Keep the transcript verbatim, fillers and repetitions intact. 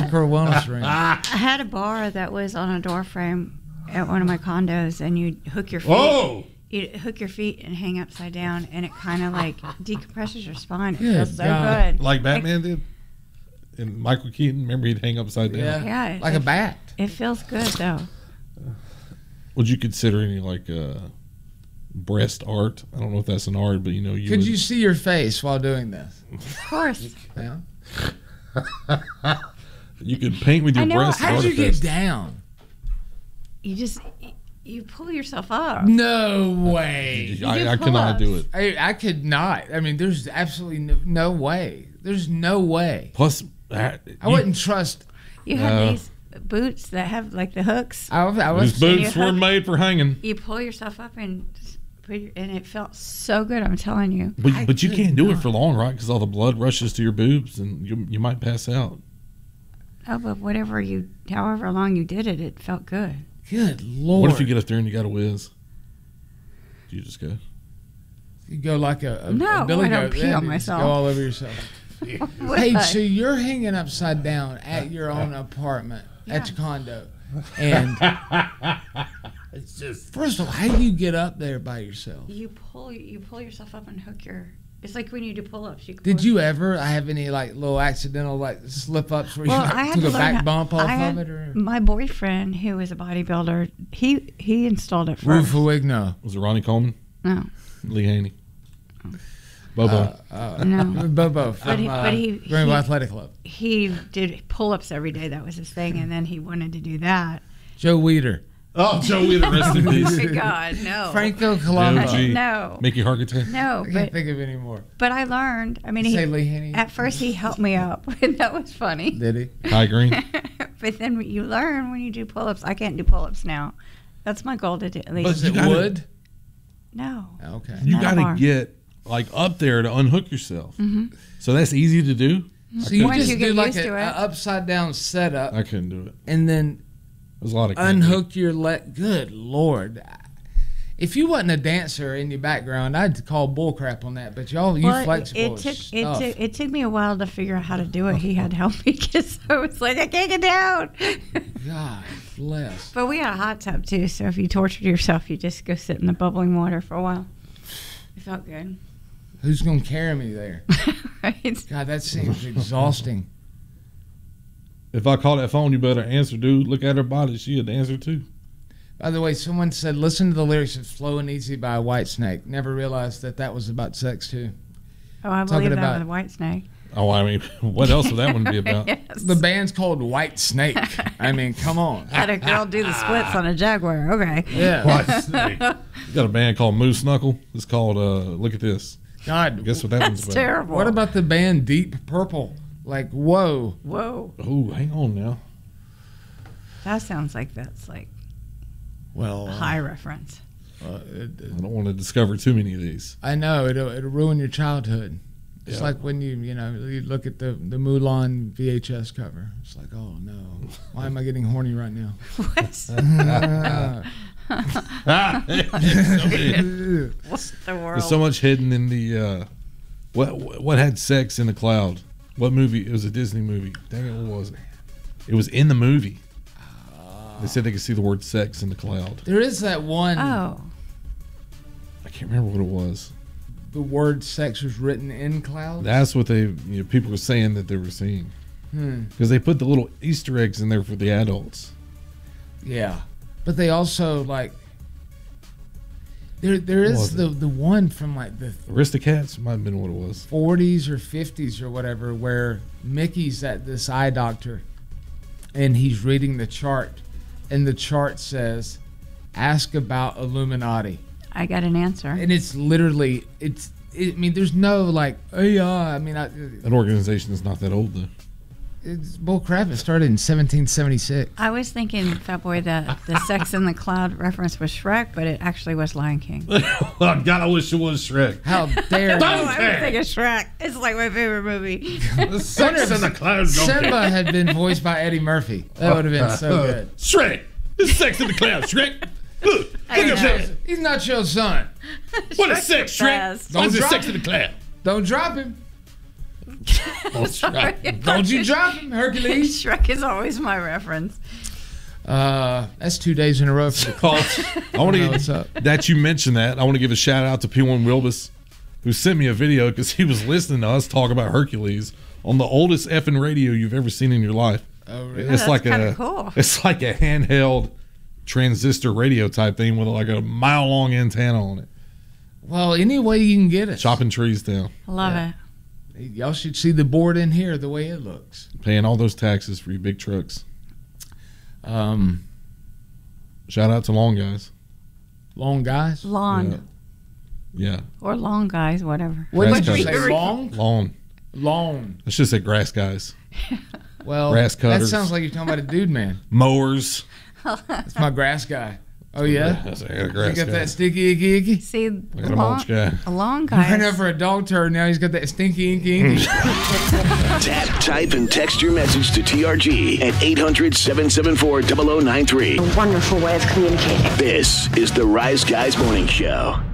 Core Wellness Ring. I had a bar that was on a door frame at one of my condos, and you'd hook your feet. Whoa! You'd hook your feet and hang upside down, and it kind of like decompresses your spine. It Good feels so God. good. Like Batman did? And Michael Keaton, remember he'd hang upside down? Yeah, Yeah, it- like a bat. It feels good though. Would you consider any like uh, breast art? I don't know if that's an art, but you know you Could would- you see your face while doing this? Of course. Yeah. you could paint with your I know, breast How did you artifice. get down? You just you pull yourself up. No way. I, do I cannot do pull-ups. it. I, I could not. I mean, there's absolutely no, no way. There's no way. Plus, uh, I wouldn't trust. You have No. these boots that have like the hooks. I, was- I was. These boots you were hook- made for hanging. You pull yourself up and just put your, and it felt so good. I'm telling you. But, I but you could can't do it not. for long, right? Because all the blood rushes to your boobs and you, you might pass out. Oh, but whatever you, however long you did it, it felt good. Good Lord. What if you get up there and you got a whiz? Do you just go? You go like a, a, No, a billy I don't goat, pee then on you just myself. Go all over yourself. Would Hey, I? so you're hanging upside down at your own apartment at Yeah. your condo, and It's just first of all, how do you get up there by yourself? You pull you pull yourself up and hook your. It's like when you do pull-ups. You can Did pull- you ever have any like little accidental like slip ups where Well, you I like, had took to a learn back how- bump off I had- of it, or My boyfriend, who was a bodybuilder, he he installed it first. Rufawigno? was it Ronnie Coleman, No, Lee Haney, Bobo? Uh, no. Bobo from But he- uh, but he- Greenville he- Athletic Club. He did pull-ups every day. That was his thing, and then he wanted to do that. Joe Weider, oh, Joe Wheeler, rest in Oh peace. my God, no. Franco Colombo. O G. No, Mickey Hargitay. no. I can't But think of any more. but I learned. I mean, Say he, Lee Haney. at first he helped me up, and that was funny. Did he? Ty Green. But then you learn when you do pull-ups. I can't do pull-ups now. That's my goal to do at least. Was you it gotta- wood? No. Okay. You Not got to hard. get like up there to unhook yourself. Mhm. So that's easy to do. So you Once just you get do like used a, to it. a upside down setup, I couldn't do it. and then There's a lot of unhook your leg. Good Lord. If you wasn't a dancer in your background, I'd call bullcrap on that. But y'all, you Well, flexible it as took it stuff. took it took me a while to figure out how to do it. He had to help me because I was like, I can't get down. God bless. But we had a hot tub too, so if you tortured yourself, you just go sit in the bubbling water for a while. It felt good. Who's gonna carry me there? Right? God, that seems exhausting. If I call that phone, you better answer, dude. Look at her body. She had to answer too. By the way, someone said, listen to the lyrics of Slow and Easy by Whitesnake. Never realized that that was about sex, too. Oh, I Talking believe that about- with White Snake. Oh, I mean, what else would that one be about? Yes. The band's called White Snake. I mean, come on. Had a girl do the splits on a Jaguar. Okay. Yeah. What? Snake. You got a band called Moose Knuckle. It's called uh, Look at This. God, Guess what that one's That's about? terrible. what about the band Deep Purple? Like, whoa. Whoa. Oh, hang on now. That sounds like that's like Well, a high reference. uh, it, I don't want to discover too many of these. I know it'll it'll ruin your childhood. It's Yeah. like when you you know you look at the the Mulan V H S cover. It's like, oh no, why am I getting horny right now? What's, There's what's the world? so much hidden in the. Uh, what what had sex in the cloud? What movie? It was a Disney movie. Dang it, what was it? It was in the movie. They said they could see the word sex in the cloud. There is that one. Oh. I can't remember what it was. The word sex was written in clouds. That's what they, you know, people were saying that they were seeing. Hmm. Because they put the little Easter eggs in there for the adults. Yeah, but they also like. There there What is was the the one from like the Aristocats might have been what it was. forties or fifties or whatever, where Mickey's at this eye doctor, and he's reading the chart, and the chart says, "Ask about Illuminati," I got an answer. and it's literally it's. It, I mean, there's no like, oh yeah. I mean, I, An organization is not that old though. it's bull crap. It started in seventeen seventy-six. I was thinking, Fat Boy, that the Sex in the Cloud reference was Shrek, but it actually was Lion King. Oh God, I wish it was Shrek. How dare Oh, you? I was thinking Shrek. It's like my favorite movie. The sex in the clouds. Simba had been voiced by Eddie Murphy. That would have been so good. Shrek. There's sex in the clouds, Shrek. Look, I look at know. that. He's not your son. What is Shrek's sex, the Shrek? best. Why is Don't there drop sex it. in the cloud? Don't drop him. Sorry. Don't you drop him, Hercules. Shrek is always my reference. Uh, that's two days in a row for the Colts. I want know what's to up. that you mentioned that. I want to give a shout out to P one Wilbus, who sent me a video because he was listening to us talk about Hercules on the oldest effing radio you've ever seen in your life. Oh, really? It's Oh, that's like a kinda cool. it's like a handheld transistor radio type thing with like a mile long antenna on it. Well, any way you can get it. Chopping trees down, I love Yeah. it. Y'all should see the board in here, the way it looks. paying all those taxes for your big trucks. Um, Shout out to Long Guys. long guys. Lawn. Yeah, Or long guys, whatever. What Grass did you cutters. say? Long? lawn. Long. Let's just say grass guys, Well, Grass that cutters. sounds like you're talking about a dude, man. mowers. That's my grass guy. Oh, yeah? That's a You grass got guy. that sticky icky icky? See, I a got a long, mulch guy. a long Ran guy. up for a dog turd. Now he's got that stinky inky inky. Tap, type, and text your message to T R G at eight hundred, seven seven four, zero zero nine three. A wonderful way of communicating. This is the Rise Guys Morning Show.